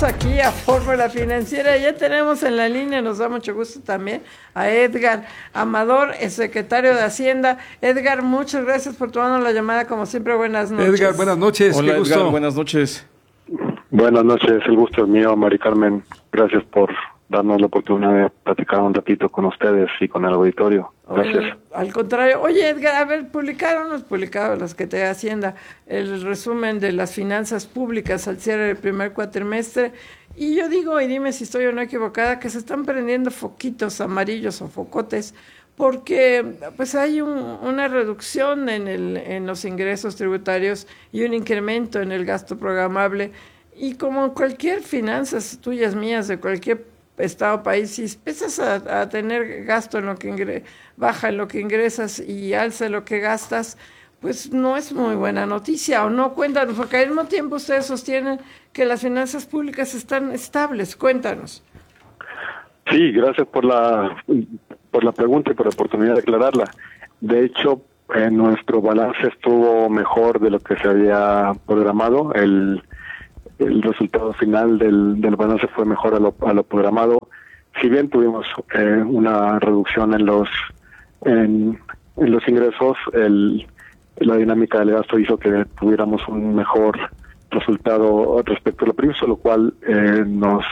regreso aquí a Fórmula Financiera. Ya tenemos en la línea, nos da mucho gusto también, a Edgar Amador, el secretario de Hacienda. Edgar, muchas gracias por tomarnos la llamada, como siempre, buenas noches. Edgar, buenas noches. Hola, qué gusto. Edgar, buenas noches. Buenas noches, el gusto es mío, Mari Carmen. Gracias por darnos la oportunidad de platicar un ratito con ustedes y con el auditorio. Gracias. Al contrario. Oye, Edgar, a ver, publicaron las que te da Hacienda, el resumen de las finanzas públicas al cierre del primer cuatrimestre, y yo digo, y dime si estoy o no equivocada, que se están prendiendo foquitos amarillos o focotes, porque pues hay una reducción en los ingresos tributarios y un incremento en el gasto programable, y como cualquier finanzas tuyas, mías, de cualquier estado o país, si empiezas a tener gasto en lo que baja en lo que ingresas y alza en lo que gastas, pues no es muy buena noticia, ¿o no? Cuéntanos, porque al mismo tiempo ustedes sostienen que las finanzas públicas están estables. Cuéntanos. Sí, gracias por la pregunta y por la oportunidad de aclararla. De hecho, nuestro balance estuvo mejor de lo que se había programado. El resultado final del balance fue mejor a lo programado. Si bien tuvimos una reducción en los ingresos, la dinámica del gasto hizo que tuviéramos un mejor resultado respecto a lo previsto, lo cual nos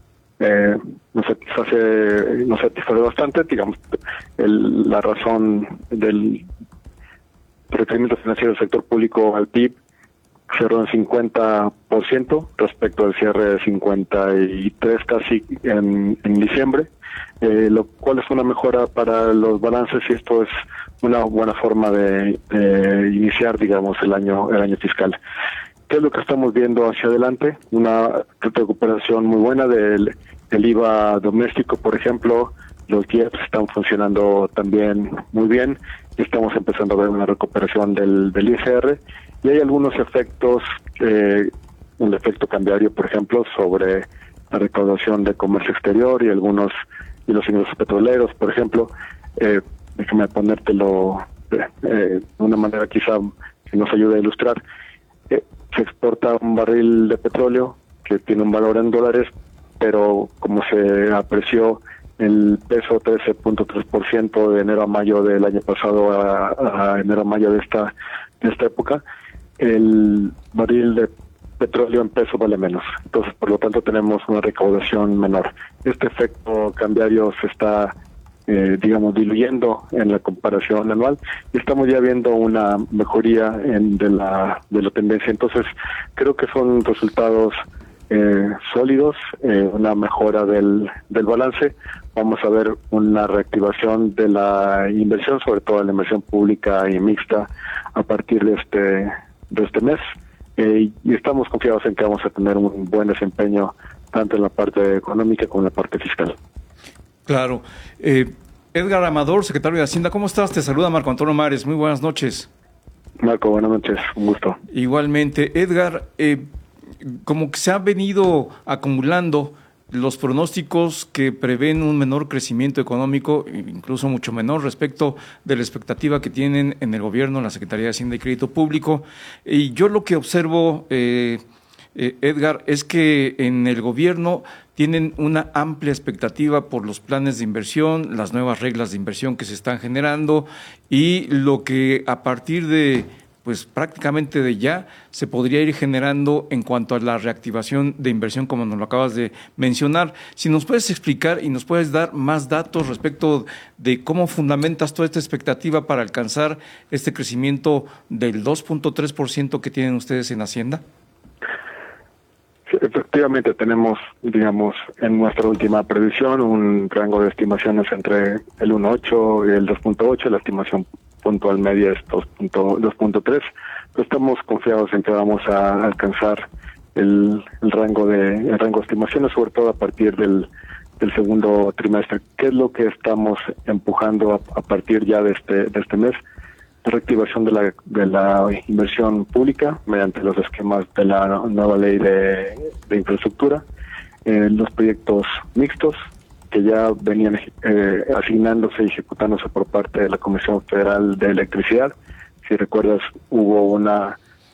satisface bastante. Digamos, la razón del requerimiento financiero del sector público al PIB cerró en 50% respecto al cierre de 53 casi en diciembre, lo cual es una mejora para los balances, y esto es una buena forma de iniciar, digamos, el año fiscal. ¿Qué es lo que estamos viendo hacia adelante? Una recuperación muy buena del IVA doméstico, por ejemplo. Los IEPS están funcionando también muy bien. Estamos empezando a ver una recuperación del ISR, y hay algunos efectos, un efecto cambiario, por ejemplo, sobre la recaudación de comercio exterior y los ingresos petroleros, por ejemplo. Déjame ponértelo de una manera quizá que nos ayude a ilustrar. Se exporta un barril de petróleo que tiene un valor en dólares, pero como se apreció el peso 13.3% de enero a mayo del año pasado a enero a mayo de esta época, el barril de petróleo en peso vale menos. Entonces, por lo tanto, tenemos una recaudación menor. Este efecto cambiario se está, diluyendo en la comparación anual, y estamos ya viendo una mejoría de la tendencia. Entonces, creo que son resultados sólidos, una mejora del balance. Vamos a ver una reactivación de la inversión, sobre todo la inversión pública y mixta, a partir de este mes, y estamos confiados en que vamos a tener un buen desempeño tanto en la parte económica como en la parte fiscal. Claro. Edgar Amador, secretario de Hacienda, ¿cómo estás? Te saluda Marco Antonio Mares. Muy buenas noches. Marco, buenas noches. Un gusto. Igualmente. Edgar, como que se ha venido acumulando los pronósticos que prevén un menor crecimiento económico, incluso mucho menor respecto de la expectativa que tienen en el gobierno, la Secretaría de Hacienda y Crédito Público. Y yo lo que observo, Edgar, es que en el gobierno tienen una amplia expectativa por los planes de inversión, las nuevas reglas de inversión que se están generando, y lo que a partir de pues prácticamente de ya se podría ir generando en cuanto a la reactivación de inversión, como nos lo acabas de mencionar. Si nos puedes explicar y nos puedes dar más datos respecto de cómo fundamentas toda esta expectativa para alcanzar este crecimiento del 2.3% que tienen ustedes en Hacienda. Sí, efectivamente tenemos, digamos, en nuestra última previsión un rango de estimaciones entre el 1.8 y el 2.8, la estimación puntual media es 2.3. Estamos confiados en que vamos a alcanzar el rango de estimaciones, sobre todo a partir del segundo trimestre. ¿Qué es lo que estamos empujando a partir ya de este mes? La reactivación de la inversión pública mediante los esquemas de la nueva ley de infraestructura, los proyectos mixtos que ya venían asignándose y ejecutándose por parte de la Comisión Federal de Electricidad. Si recuerdas, hubo una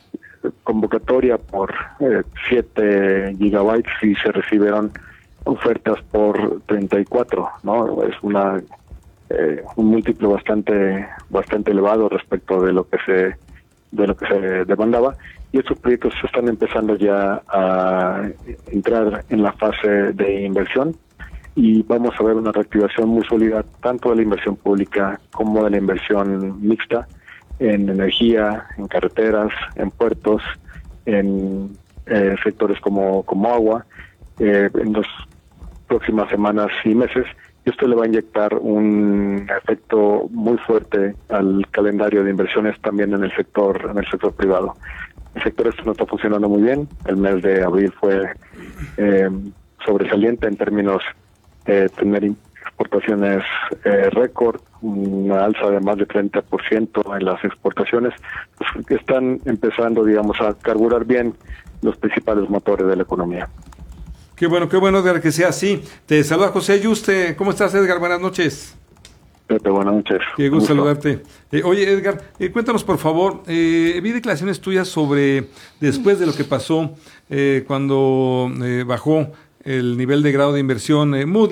convocatoria por 7 gigabytes y se recibieron ofertas por 34, ¿no? Es un múltiplo bastante elevado respecto de lo que se demandaba, y estos proyectos están empezando ya a entrar en la fase de inversión, y vamos a ver una reactivación muy sólida tanto de la inversión pública como de la inversión mixta en energía, en carreteras, en puertos, en sectores como agua, en las próximas semanas y meses. Y esto le va a inyectar un efecto muy fuerte al calendario de inversiones también en el sector privado. El sector esto no está funcionando muy bien. El mes de abril fue sobresaliente en términos de tener exportaciones récord, una alza de más de 30% en las exportaciones, pues, que están empezando, digamos, a carburar bien los principales motores de la economía. Qué bueno, Edgar, que sea así. Te saluda José Ayuste. ¿Cómo estás, Edgar? Buenas noches. Pepe, buenas noches. Qué gusto saludarte. Oye, Edgar, cuéntanos, por favor, vi declaraciones tuyas sobre, después de lo que pasó cuando bajó el nivel de grado de inversión Moody.